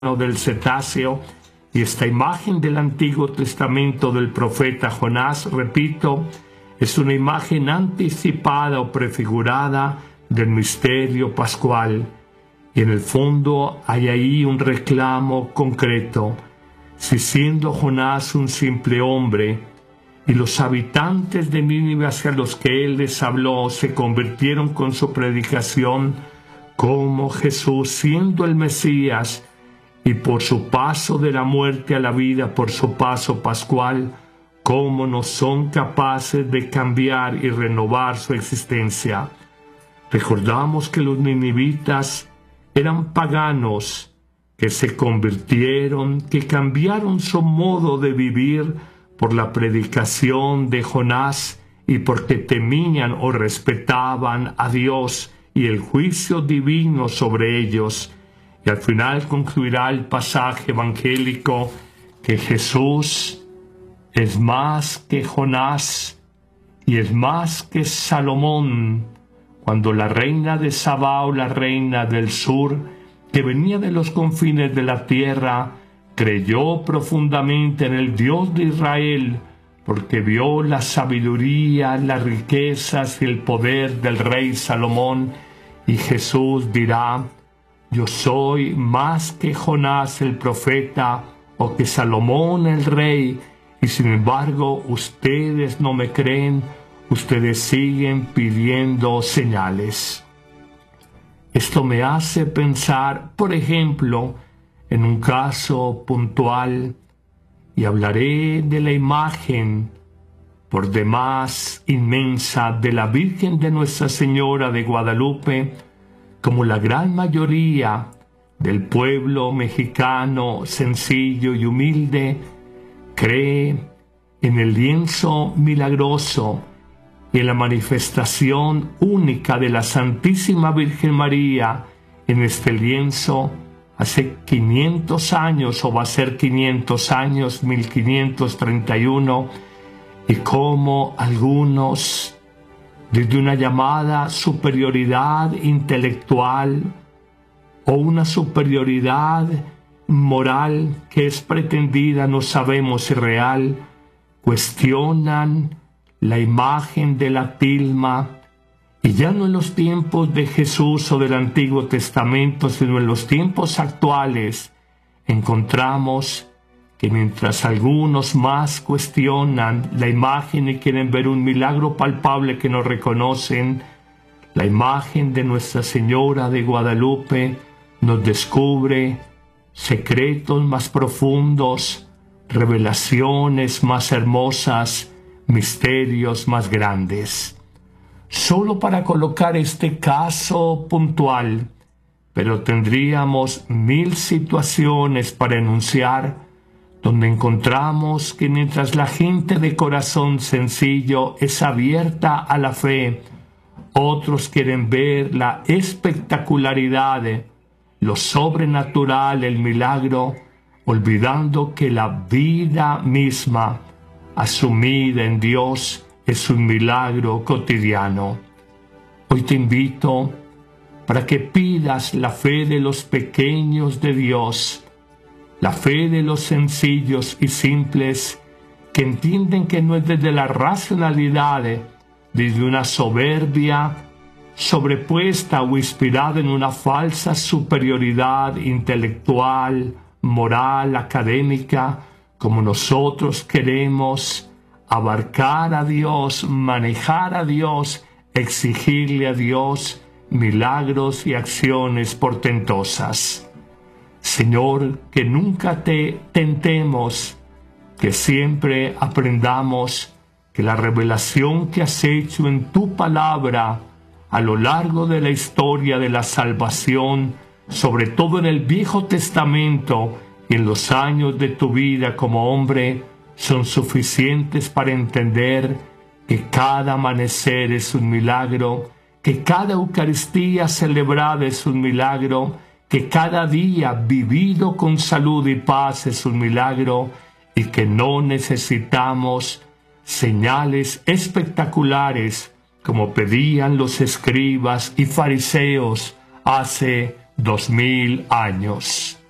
del cetáceo, y esta imagen del Antiguo Testamento del profeta Jonás, repito, es una imagen anticipada o prefigurada del misterio pascual, y en el fondo hay ahí un reclamo concreto. Si siendo Jonás un simple hombre, y los habitantes de Nínive hacia los que él les habló se convirtieron con su predicación, como Jesús, siendo el Mesías, y por su paso de la muerte a la vida, por su paso pascual, cómo no son capaces de cambiar y renovar su existencia. Recordamos que los ninivitas eran paganos, que se convirtieron, que cambiaron su modo de vivir por la predicación de Jonás y porque temían o respetaban a Dios y el juicio divino sobre ellos. Y al final concluirá el pasaje evangélico que Jesús es más que Jonás y es más que Salomón, cuando la reina de Sabá o la reina del sur, que venía de los confines de la tierra, creyó profundamente en el Dios de Israel, porque vio la sabiduría, las riquezas y el poder del rey Salomón, y Jesús dirá: yo soy más que Jonás el profeta o que Salomón el rey, y sin embargo ustedes no me creen, ustedes siguen pidiendo señales. Esto me hace pensar, por ejemplo, en un caso puntual, y hablaré de la imagen por demás inmensa de la Virgen de Nuestra Señora de Guadalupe, como la gran mayoría del pueblo mexicano sencillo y humilde cree en el lienzo milagroso y en la manifestación única de la Santísima Virgen María en este lienzo hace 500 años, o va a ser 500 años, 1531, y como algunos, desde una llamada superioridad intelectual o una superioridad moral que es pretendida, no sabemos si real, cuestionan la imagen de la tilma, y ya no en los tiempos de Jesús o del Antiguo Testamento, sino en los tiempos actuales, encontramos que mientras algunos más cuestionan la imagen y quieren ver un milagro palpable que no reconocen, la imagen de Nuestra Señora de Guadalupe nos descubre secretos más profundos, revelaciones más hermosas, misterios más grandes. Solo para colocar este caso puntual, pero tendríamos 1000 situaciones para enunciar, donde encontramos que mientras la gente de corazón sencillo es abierta a la fe, otros quieren ver la espectacularidad, lo sobrenatural, el milagro, olvidando que la vida misma, asumida en Dios, es un milagro cotidiano. Hoy te invito para que pidas la fe de los pequeños de Dios, la fe de los sencillos y simples, que entienden que no es desde la racionalidad, desde una soberbia sobrepuesta o inspirada en una falsa superioridad intelectual, moral, académica, como nosotros queremos abarcar a Dios, manejar a Dios, exigirle a Dios milagros y acciones portentosas. Señor, que nunca te tentemos, que siempre aprendamos que la revelación que has hecho en tu palabra a lo largo de la historia de la salvación, sobre todo en el Viejo Testamento y en los años de tu vida como hombre, son suficientes para entender que cada amanecer es un milagro, que cada Eucaristía celebrada es un milagro, que cada día vivido con salud y paz es un milagro, y que no necesitamos señales espectaculares como pedían los escribas y fariseos hace 2000 años.